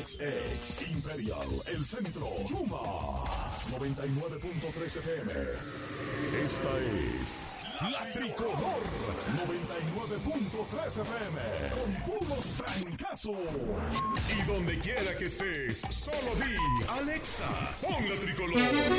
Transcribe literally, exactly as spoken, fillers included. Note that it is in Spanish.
Ex Ex Imperial, El Centro, Chuma, noventa y nueve punto tres F M. Esta es La Tricolor, noventa y nueve punto tres F M, con puros trancazos. Y donde quiera que estés, solo di, Alexa, pon La Tricolor.